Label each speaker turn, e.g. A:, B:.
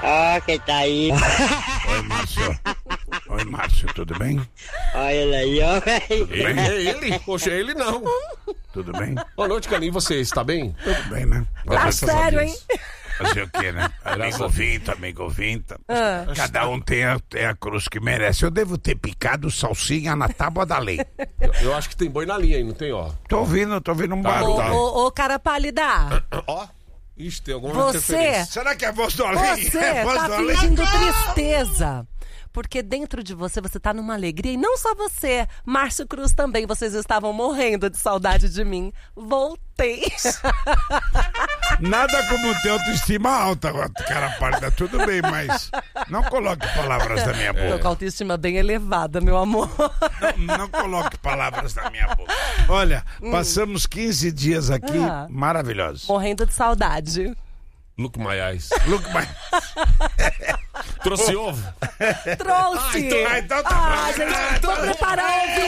A: Ó, quem tá aí?
B: Oi, Márcio. Oi, Márcio, tudo bem?
A: Olha ele aí, ó, velho.
B: Tudo bem?
C: É ele? Poxa, é ele não.
B: Tudo bem?
C: Boa noite, Caninho. Você está bem?
B: Tudo bem, né?
D: Tá sério, hein?
B: Fazer o quê, né? Amigo vinta. Cada um tem a cruz que merece. Eu devo ter picado salsinha na tábua da lei.
C: Eu acho que tem boi na linha aí, não tem, ó?
B: Tô ouvindo um barulho.
D: Ô, cara pálida,
C: Ó. Ixi, tem alguma
D: você,
C: interferência.
B: Será que é a voz do Além?
D: você
B: É a voz
D: tá
B: do Além?
D: fingindo tristeza. Porque dentro de você tá numa alegria. E não só você, Márcio Cruz também. Vocês estavam morrendo de saudade de mim. Voltei.
B: Nada como ter autoestima alta, cara pálida. Tudo bem, mas não coloque palavras da minha
D: Tô
B: boca.
D: com a autoestima bem elevada, meu amor.
B: Não coloque palavras na minha boca. Olha, passamos 15 dias aqui maravilhosos.
D: Morrendo de saudade.
C: Look my eyes.
B: Look, mas...
C: Trouxe ovo?
D: Trouxe!
B: então tá bom.
D: Gente, vou preparar o